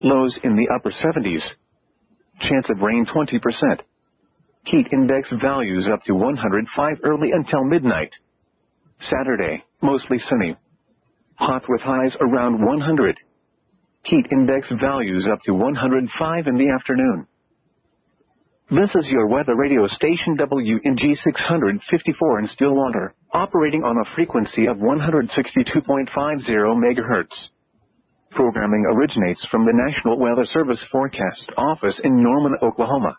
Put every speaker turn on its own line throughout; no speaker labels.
Lows in the upper 70s. Chance of rain 20%. Heat index values up to 105 early until midnight. Saturday, mostly sunny. Hot with highs around 100. Heat index values up to 105 in the afternoon. This is your weather radio station WNG 654 in Stillwater, operating on a frequency of 162.50 MHz. Programming originates from the National Weather Service Forecast Office in Norman, Oklahoma.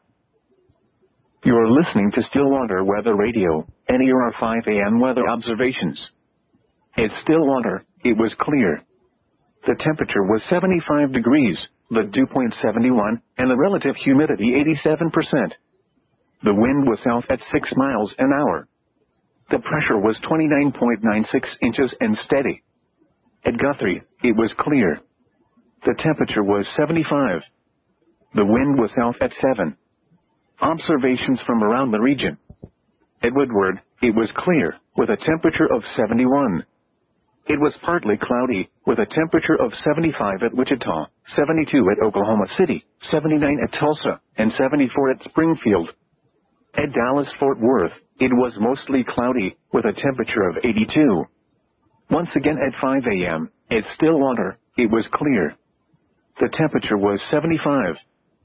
You are listening to Stillwater Weather Radio, NER 5 AM weather observations. At Stillwater, it was clear. The temperature was 75 degrees, the dew point 71, and the relative humidity 87%. The wind was south at 6 miles an hour. The pressure was 29.96 inches and steady. At Guthrie, it was clear. The temperature was 75. The wind was south at 7. Observations from around the region. At Woodward, it was clear, with a temperature of 71. It was partly cloudy, with a temperature of 75 at Wichita, 72 at Oklahoma City, 79 at Tulsa, and 74 at Springfield. At Dallas-Fort Worth, it was mostly cloudy, with a temperature of 82. Once again at 5 a.m., at Stillwater, it was clear. The temperature was 75.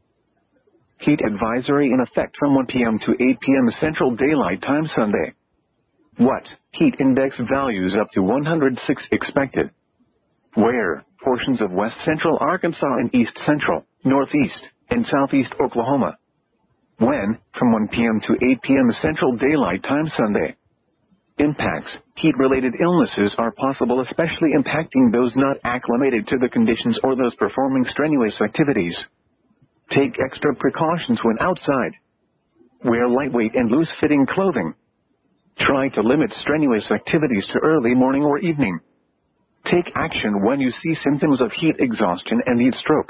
Heat advisory in effect from 1 p.m. to 8 p.m. Central Daylight Time Sunday. What? Heat index values up to 106 expected. Where? Portions of west central Arkansas and east central, northeast, and southeast Oklahoma. When? From 1 p.m. to 8 p.m. Central Daylight Time Sunday. Impacts. Heat-related illnesses are possible, especially impacting those not acclimated to the conditions or those performing strenuous activities. Take extra precautions when outside. Wear lightweight and loose-fitting clothing. Try to limit strenuous activities to early morning or evening. Take action when you see symptoms of heat exhaustion and heat stroke.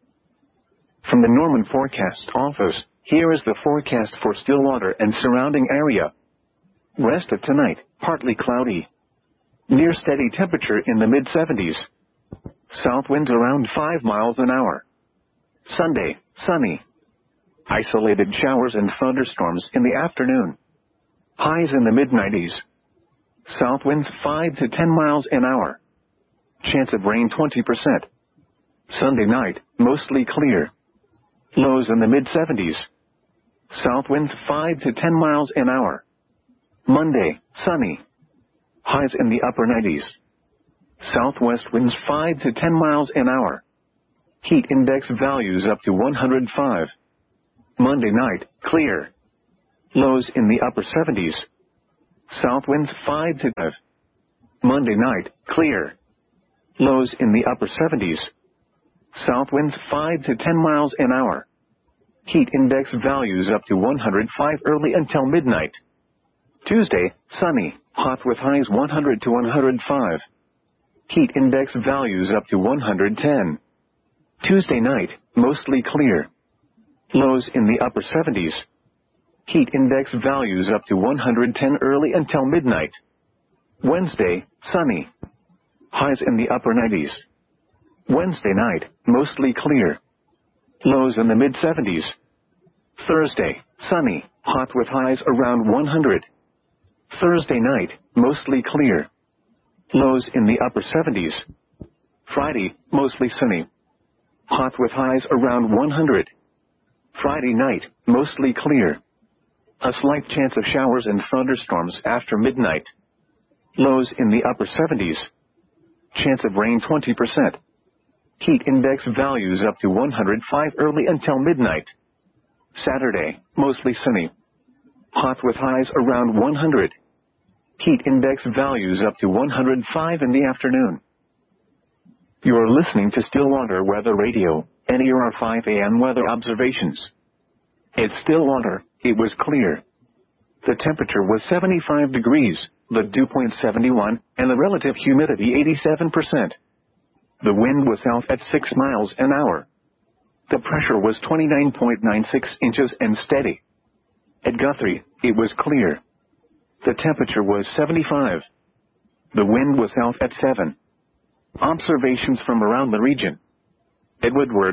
From the Norman Forecast Office, here is the forecast for Stillwater and surrounding area. Rest of tonight, partly cloudy. Near steady temperature in the mid-70s. South winds around 5 miles an hour. Sunday, sunny. Isolated showers and thunderstorms in the afternoon. Highs in the mid-90s. South winds 5 to 10 miles an hour. Chance of rain 20%. Sunday night, mostly clear. Lows in the mid-70s. South winds 5 to 10 miles an hour. Monday, sunny. Highs in the upper 90s. Southwest winds 5 to 10 miles an hour. Heat index values up to 105. Monday night, clear. Lows in the upper 70s. South winds 5 to 5. Monday night, clear. Lows in the upper 70s. South winds 5 to 10 miles an hour. Heat index values up to 105 early until midnight. Tuesday, sunny, hot with highs 100 to 105. Heat index values up to 110. Tuesday night, mostly clear. Lows in the upper 70s. Heat index values up to 110 early until midnight. Wednesday, sunny. Highs in the upper 90s. Wednesday night, mostly clear. Lows in the mid-70s. Thursday, sunny, hot with highs around 100. Thursday night, mostly clear. Lows in the upper 70s. Friday, mostly sunny. Hot with highs around 100. Friday night, mostly clear. A slight chance of showers and thunderstorms after midnight. Lows in the upper 70s. Chance of rain 20%. Heat index values up to 105 early until midnight. Saturday, mostly sunny. Hot with highs around 100. Heat index values up to 105 in the afternoon. You are listening to Stillwater Weather Radio, NER 5 AM weather observations. At Stillwater, it was clear. The temperature was 75 degrees, the dew point 71, and the relative humidity 87%. The wind was south at 6 miles an hour. The pressure was 29.96 inches and steady. At Guthrie, it was clear. The temperature was 75. The wind was south at 7. Observations from around the region. At Woodward,